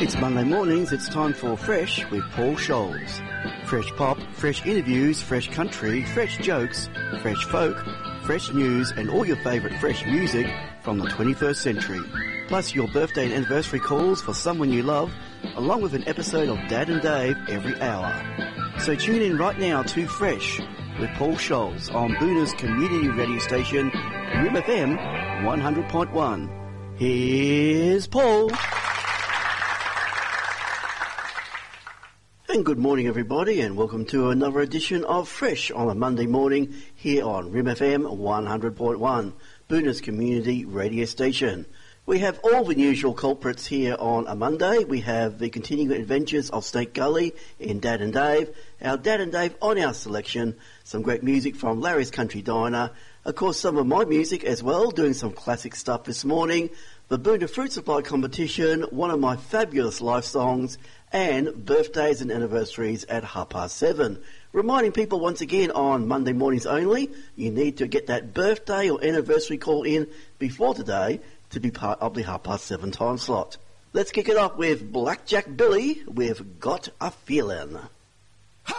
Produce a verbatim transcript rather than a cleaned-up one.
It's Monday mornings, it's time for Fresh with Paul Scholes. Fresh pop, fresh interviews, fresh country, fresh jokes, fresh folk, fresh news and all your favourite fresh music from the twenty-first century. Plus your birthday and anniversary calls for someone you love, along with an episode of Dad and Dave every hour. So tune in right now to Fresh with Paul Scholes on Boona's community radio station, R I M F M one hundred point one. Here's Paul. And good morning everybody, and welcome to another edition of Fresh on a Monday morning here on R I M F M one hundred point one, Boona's community radio station. We have all the usual culprits here on a Monday. We have the continuing adventures of Snake Gully in Dad and Dave, our Dad and Dave on our selection, some great music from Larry's Country Diner, of course some of my music as well, doing some classic stuff this morning, the Boona Fruit Supply competition, one of my fabulous live songs, and birthdays and anniversaries at half past seven. Reminding people once again on Monday mornings only, you need to get that birthday or anniversary call in before today to be part of the half past seven time slot. Let's kick it off with Blackjack Billy with Got a Feelin'.